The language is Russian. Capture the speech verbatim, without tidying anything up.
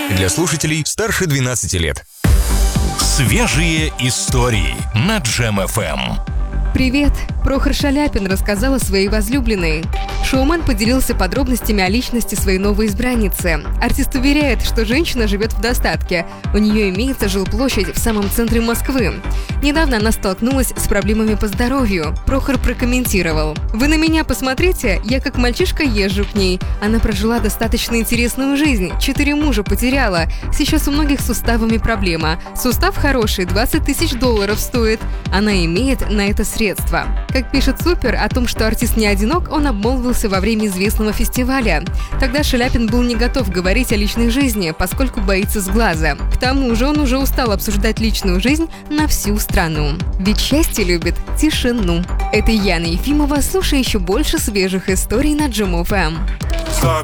Для слушателей старше двенадцати лет. Свежие истории на Джем эф эм. Привет! Прохор Шаляпин рассказал о своей возлюбленной. Шоумен поделился подробностями о личности своей новой избранницы. Артист уверяет, что женщина живет в достатке. У нее имеется жилплощадь в самом центре Москвы. Недавно она столкнулась с проблемами по здоровью. Прохор прокомментировал: «Вы на меня посмотрите, я как мальчишка езжу к ней. Она прожила достаточно интересную жизнь, четыре мужа потеряла. Сейчас у многих с суставами проблема. Сустав хороший, двадцать тысяч долларов стоит. Она имеет на это средства». Как пишет Супер о том, что артист не одинок, он обмолвился во время известного фестиваля. Тогда Шаляпин был не готов говорить о личной жизни, поскольку боится сглаза. К тому же он уже устал обсуждать личную жизнь на всю страну. Ведь счастье любит тишину. Это Яна Ефимова. Слушай еще больше свежих историй на Джем эф эм.